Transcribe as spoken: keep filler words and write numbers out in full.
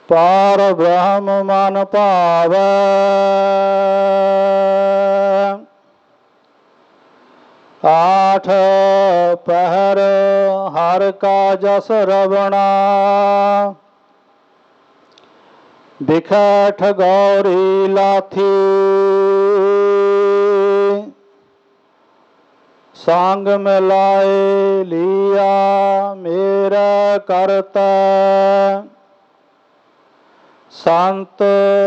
पार ब्रह्म मन पावै। आठ पहर हर का जस रवणा। बिखट गौरी लाथी। संग मिलाए लिया मेरा करता। संत